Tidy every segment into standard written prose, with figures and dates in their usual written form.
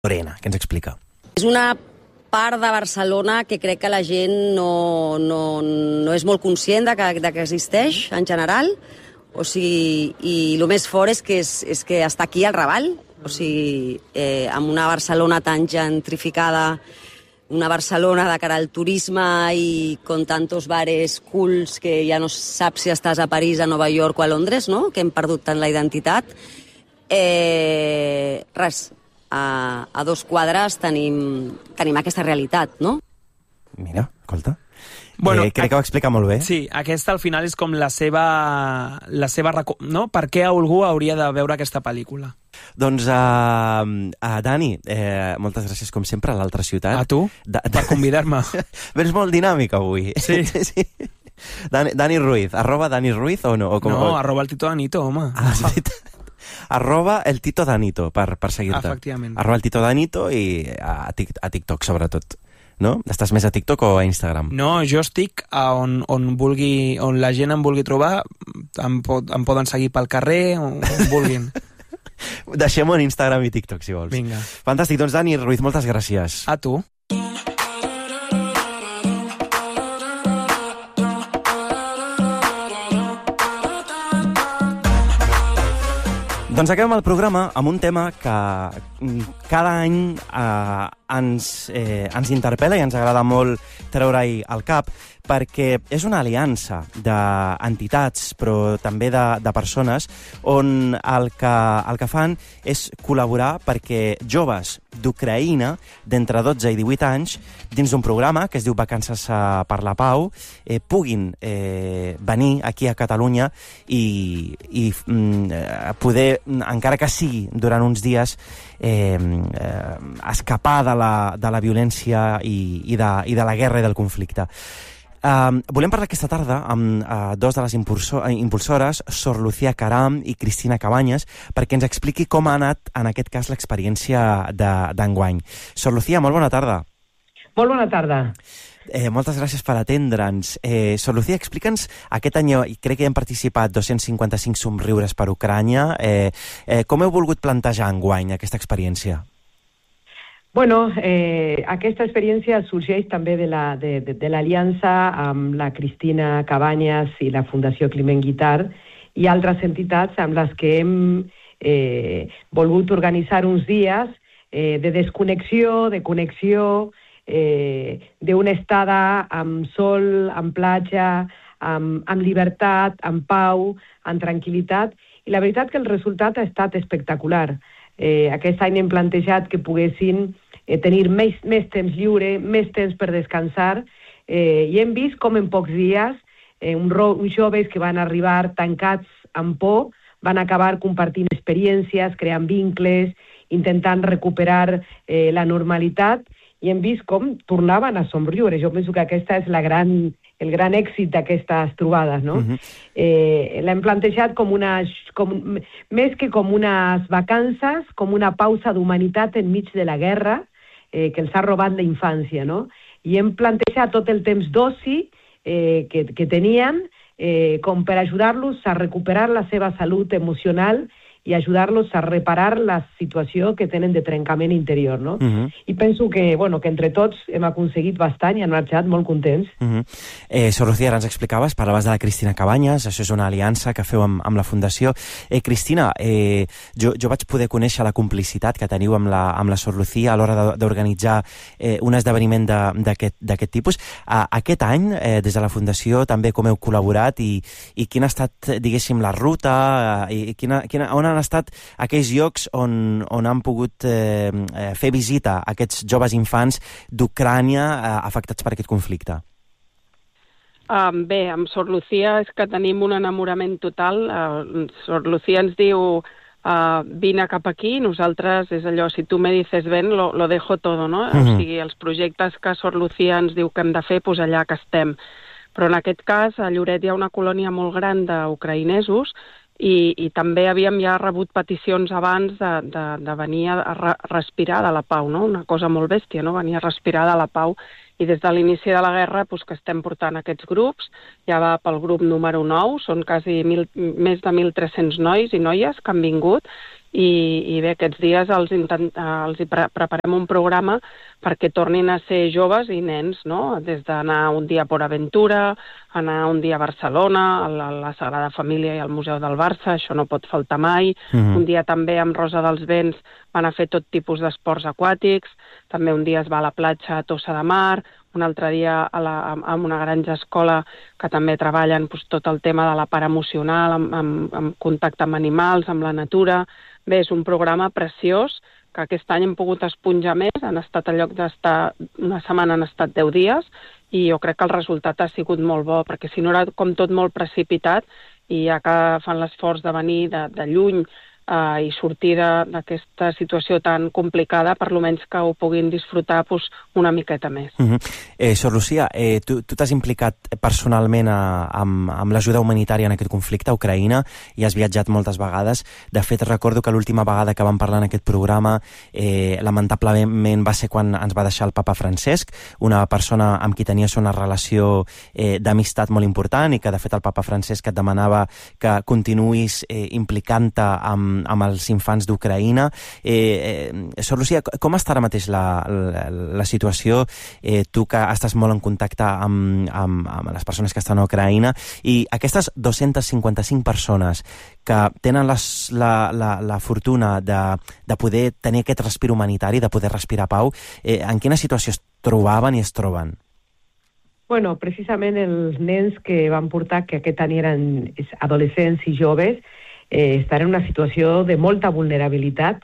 Lorena, que ens explica. És una part de Barcelona que crec que la gent no és molt conscient de que existeix en general. O sigui, i el més fort és que està aquí al Raval. O sigui, amb una Barcelona tan gentrificada, una Barcelona de cara al turisme i con tantos bares cools que ja no saps si estàs a París, a Nova York o a Londres, no? Que hem perdut tant la identitat. A 2 quadres tenim aquesta realitat, no? Mira, escolta. Bueno, crec que ho explica molt bé. Sí, aquesta al final és com la seva no? Per què algú hauria de veure aquesta pel·lícula? Doncs, Dani, moltes gràcies com sempre a l'altra ciutat. A tu, per convidar-me. Vens molt dinàmic avui. Sí. Sí. Dani Ruiz, @Dani Ruiz o no? No, @el Tito Danito, home. El Tito Danito, per seguir-te. Efectivament. El Tito Danito i a TikTok, sobretot. No? Estàs més a TikTok o a Instagram? No, jo estic on la gent em vulgui trobar, em poden seguir pel carrer, on vulguin. Deixem-ho en Instagram i TikTok, si vols. Vinga. Fantàstic, doncs Dani Ruiz, moltes gràcies. A tu. Doncs acabem el programa amb un tema que cada any ens interpel·la i ens agrada molt treure-hi al cap, perquè és una aliança d'entitats, però també de persones, on el que fan és col·laborar perquè joves d'Ucraïna, d'entre 12 i 18 anys, dins d'un programa que es diu Vacances per la Pau, puguin venir aquí a Catalunya i poder, encara que sigui durant uns dies, escapar de la violència i de la guerra i del conflicte. Volem parlar aquesta tarda amb dos de les impulsores, Sor Lucía Caram i Cristina Cabanyes, perquè ens expliqui com ha anat, en aquest cas, l'experiència d'enguany. Sor Lucía, molt bona tarda. Molt bona tarda. Moltes gràcies per atendre'ns. Sor Lucía, explica'ns, aquest any crec que hi han participat 255 somriures per Ucrània. Com heu volgut plantejar enguany aquesta experiència? Bueno, aquesta experiència sorgeix també de l'aliança amb la Cristina Cabanyes i la Fundació Climent Guitart i altres entitats amb les que hem volgut organitzar uns dies de desconnexió, de connexió, d'una estada amb sol, amb platja, amb llibertat, amb pau, amb tranquil·litat. I la veritat que el resultat ha estat espectacular. Aquest any hem plantejat que poguessin tenir més temps lliure, més temps per descansar, i hem vist com en pocs dies uns joves que van arribar tancats amb por van acabar compartint experiències, creant vincles, intentant recuperar la normalitat, i hem vist com tornaven a somriure. Jo penso que aquesta és el gran èxit d'aquestes trobades, no? L'hem plantejat més que com unes vacances, com una pausa d'humanitat enmig de la guerra que els ha robat la infància, no? I hem plantejat tot el temps d'oci que tenien com per ajudar-los a recuperar la seva salut emocional i ajudar-los a reparar la situació que tenen de trencament interior, no? I penso que entre tots hem aconseguit bastant i han marxat molt contents. Sor Lucía, ara ens explicaves, parlaves de la Cristina Cabanyes, això és una aliança que feu amb la Fundació. Cristina, jo vaig poder conèixer la complicitat que teniu amb la Sor Lucía a l'hora d'organitzar un esdeveniment d'aquest tipus. Aquest any, des de la Fundació, també com heu col·laborat i quina ha estat, diguéssim, la ruta, i on han estat aquells llocs on han pogut fer visita a aquests joves infants d'Ucrània afectats per aquest conflicte? Bé, amb Sor Lucía és que tenim un enamorament total. Sor Lucía ens diu vine cap aquí, nosaltres és allò, si tu me dices ven, lo dejo todo, no? O sigui, els projectes que Sor Lucía ens diu que hem de fer, doncs allà que estem. Però en aquest cas, a Lloret hi ha una colònia molt gran d'ucraïnesos i també havíem ja rebut peticions abans de venir a respirar de la pau, no? Una cosa molt bèstia, no? Venir a respirar de la pau. I des de l'inici de la guerra doncs, que estem portant aquests grups, ja va pel grup número 9, són quasi més de 1.300 nois i noies que han vingut i bé, aquests dies els hi preparem un programa perquè tornin a ser joves i nens, no? Des d'anar un dia a Port Aventura, anar un dia a Barcelona, a la Sagrada Família i al Museu del Barça, això no pot faltar mai. Un dia també amb Rosa dels Vents van a fer tot tipus d'esports aquàtics, també un dia es va a la platja a Tossa de Mar, un altre dia a una granja escola que també treballen tot el tema de la part emocional, amb contacte amb animals, amb la natura. Bé, és un programa preciós que aquest any hem pogut esponjar més, han estat en lloc d'estar una setmana, han estat 10 dies, i jo crec que el resultat ha sigut molt bo, perquè si no era com tot molt precipitat, i ja que fan l'esforç de venir de lluny i sortir d'aquesta situació tan complicada, per almenys que ho puguin disfrutar una miqueta més. Sor Lucía, tu t'has implicat personalment amb l'ajuda humanitària en aquest conflicte a Ucraïna i has viatjat moltes vegades. De fet, recordo que l'última vegada que vam parlar en aquest programa lamentablement va ser quan ens va deixar el papa Francesc, una persona amb qui tenies una relació d'amistat molt important i que, de fet, el papa Francesc et demanava que continuïs implicant-te amb els infants d'Ucraïna. Sor Lucía, com està ara mateix la situació? Tu que estàs molt en contacte amb les persones que estan a Ucraïna, i aquestes 255 persones que tenen la fortuna de poder tenir aquest respir humanitari, de poder respirar pau, en quina situació es trobaven i es troben? Bueno, precisament els nens que van portar, que aquest any eren adolescents i joves, estan en una situació de molta vulnerabilitat,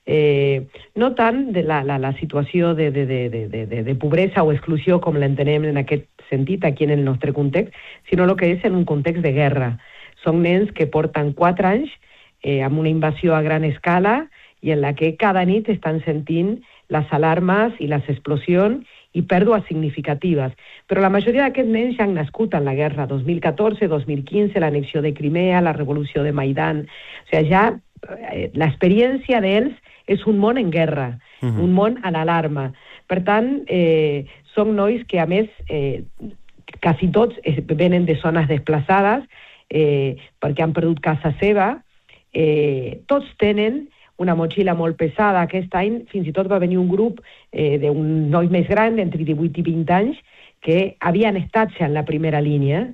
no tant de la situació de pobresa o exclusió com l'entenem en aquest sentit aquí en el nostre context, sinó el que és en un context de guerra. Són nens que porten 4 anys amb una invasió a gran escala i en la que cada nit estan sentint les alarmes i les explosions i pèrdues significatives. Però la majoria d'aquests nens ja han nascut en la guerra, 2014, 2015, l'anexió de Crimea, la revolució de Maidan. O sigui, ja l'experiència d'ells és un món en guerra, un món en alarma. Per tant, són nois que, a més, quasi tots venen de zones desplaçades perquè han perdut casa seva. Tots tenen una motxilla molt pesada. Aquest any fins i tot va venir un grup d'un noi més gran, entre 18 i 20 anys, que havien estat ja en la primera línia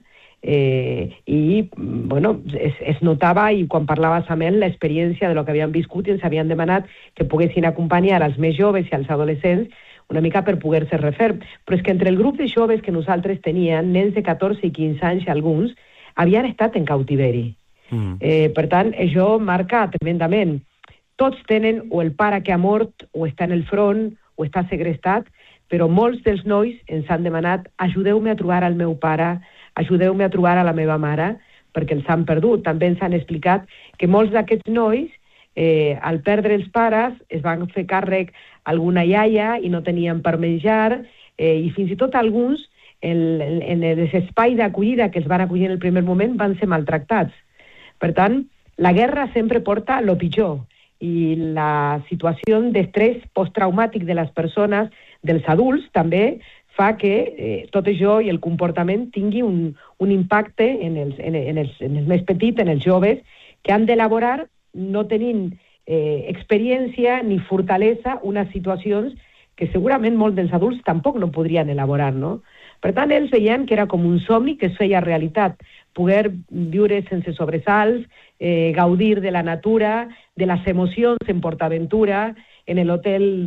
i bueno, es notava, i quan parlaves amb ell, l'experiència de lo que havien viscut, i ens havien demanat que poguessin acompanyar als més joves i als adolescents una mica per poder-se refer. Però és que entre el grup de joves que nosaltres teníem, nens de 14 i 15 anys, alguns, havien estat en cautiveri. Per tant, això marca tremendament. Tots tenen o el pare que ha mort, o està en el front, o està segrestat, però molts dels nois ens han demanat: ajudeu-me a trobar el meu pare, ajudeu-me a trobar a la meva mare, perquè els han perdut. També ens han explicat que molts d'aquests nois, al perdre els pares, es van fer càrrec alguna iaia i no tenien per menjar, i fins i tot alguns, en els espais d'acollida que els van acollir en el primer moment, van ser maltractats. Per tant, la guerra sempre porta lo pitjor, i la situació d'estrès posttraumàtic de les persones, dels adults, també fa que tot això i el comportament tingui un impacte en els més petits, en els joves, que han d'elaborar, no tenint experiència ni fortalesa, unes situacions que segurament molts dels adults tampoc no podrien elaborar, no? Per tant, ells veien que era com un somni que es feia realitat, poder viure sense sobresalts, gaudir de la natura, de les emocions en PortAventura, en l'hotel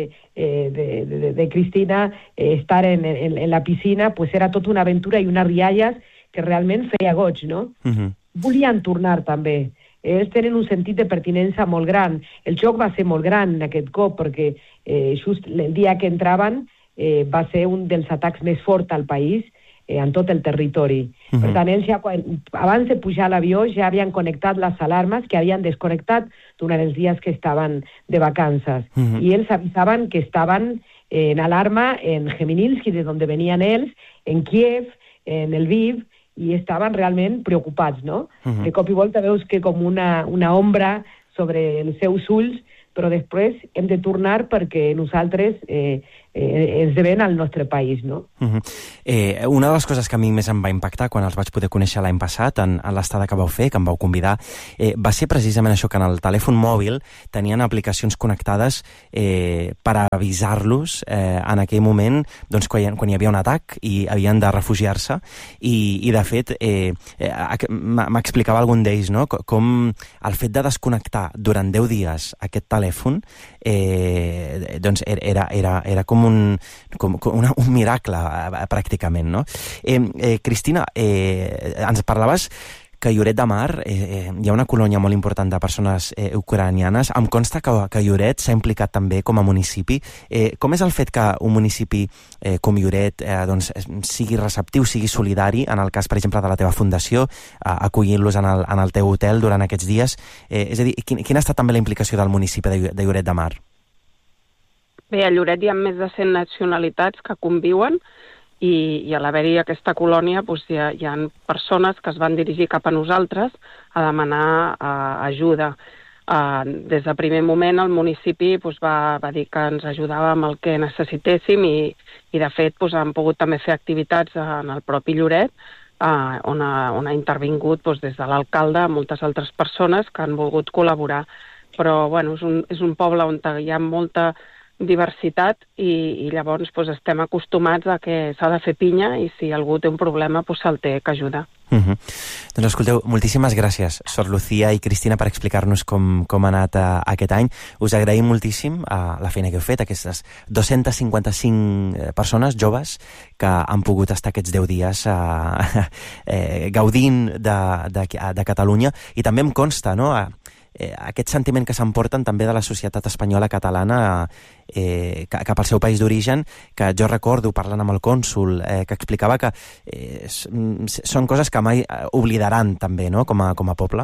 de Cristina, estar en la piscina, pues era tota una aventura i unes rialles que realment feia goig, no? Volien tornar també. Ells tenen un sentit de pertinença molt gran. El xoc va ser molt gran aquest cop, perquè just el dia que entraven va ser un dels atacs més forts al país, en tot el territori. Per tant, ells ja, abans de pujar a l'avió, ja havien connectat les alarmes que havien desconnectat durant els dies que estaven de vacances. I ells avisaven que estaven en alarma en Khmelnytskyi, de donde venien ells, en Kiev, en Lviv, i estaven realment preocupats, no? De cop i volta veus que com una ombra sobre els seus ulls, però després hem de tornar perquè nosaltres esdeven al nostre país, no? Una de les coses que a mi més em va impactar quan els vaig poder conèixer l'any passat en l'estada que vau fer, que em vau convidar, va ser precisament això, que en el telèfon mòbil tenien aplicacions connectades per avisar-los en aquell moment doncs, quan hi havia un atac i havien de refugiar-se, i de fet m'explicava algun d'ells, no? Com el fet de desconnectar durant 10 dies aquest telèfon doncs era com un miracle pràcticament, no? Cristina, ens parlaves que a Lloret de Mar hi ha una colònia molt important de persones ucranianes. Em consta que Lloret s'ha implicat també com a municipi. Com és el fet que un municipi com Lloret doncs, sigui receptiu, sigui solidari, en el cas, per exemple, de la teva fundació, acollint-los en el teu hotel durant aquests dies? És a dir, quina ha estat també la implicació del municipi de Lloret de Mar? Bé, a Lloret hi ha més de 100 nacionalitats que conviuen, i a l'haver-hi aquesta colònia doncs, hi ha persones que es van dirigir cap a nosaltres a demanar ajuda. Des del primer moment el municipi doncs, va dir que ens ajudava amb el que necessitéssim i de fet doncs, han pogut també fer activitats en el propi Lloret on ha intervingut doncs, des de l'alcalde a moltes altres persones que han volgut col·laborar. Però bueno, és un poble on hi ha molta diversitat i llavors doncs, estem acostumats a que s'ha de fer pinya i si algú té un problema doncs, se'l té que ajudar. Doncs escolteu, moltíssimes gràcies, Sor Lucía i Cristina, per explicar-nos com ha anat aquest any. Us agraïm moltíssim la feina que heu fet, aquestes 255 persones joves que han pogut estar aquests 10 dies gaudint de Catalunya, i també em consta, no?, aquest sentiment que s'emporten també de la societat espanyola catalana cap al seu país d'origen, que jo recordo parlant amb el cònsol que explicava que són coses que mai oblidaran també, no?, com a poble.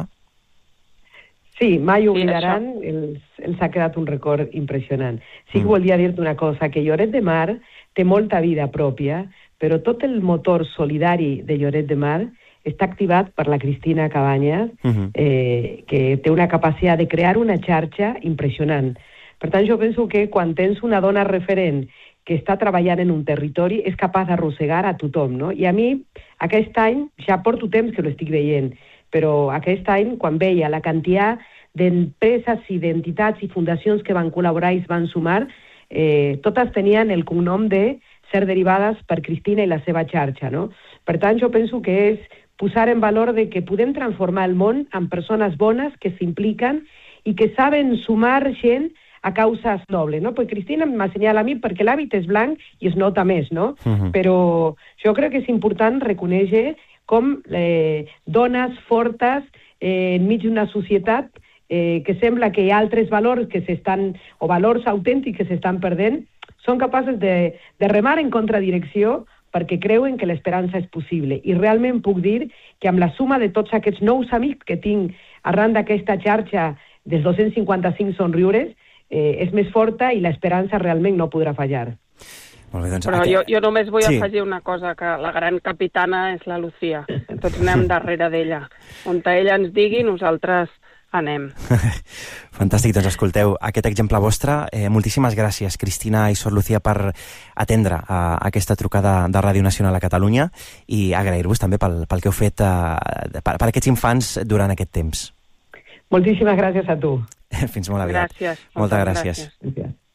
Sí, mai oblidaran, els ha quedat un record impressionant. Sí que volia dir-te una cosa, que Lloret de Mar té molta vida pròpia, però tot el motor solidari de Lloret de Mar està activat per la Cristina Cabanyes, que té una capacitat de crear una xarxa impressionant. Per tant, jo penso que quan tens una dona referent que està treballant en un territori, és capaç d'arrossegar a tothom, no? I a mi, aquest any, ja porto temps que l'estic veient, però aquest any, quan veia la quantitat d'empreses i d'entitats i fundacions que van col·laborar i es van sumar, totes tenien el cognom de ser derivades per Cristina i la seva xarxa, no? Per tant, jo penso que és posar en valor de que podem transformar el món amb persones bones que s'impliquen i que saben sumar gent a causes nobles, no? Pues Cristina m'assenyala a mi perquè l'hàbit és blanc i es nota més, no? Però jo crec que és important reconèixer com dones fortes enmig d'una societat que sembla que hi ha altres valors que o valors autèntics que s'estan perdent, són capaces de remar en contradirecció perquè creuen que l'esperança és possible. I realment puc dir que amb la suma de tots aquests nous amics que tinc arran d'aquesta xarxa dels 255 somriures, és més forta i l'esperança realment no podrà fallar. Molt bé, doncs, però jo només vull afegir una cosa, que la gran capitana és la Lucía. Tots anem darrere d'ella. On ella ens digui, nosaltres anem. Fantàstic, doncs escolteu, aquest exemple vostre, moltíssimes gràcies, Cristina i Sor Lucía, per atendre aquesta trucada de Ràdio Nacional a Catalunya i agrair-vos també pel que heu fet per aquests infants durant aquest temps. Moltíssimes gràcies a tu. Fins molt aviat. Gràcies. Moltes gràcies. Gràcies.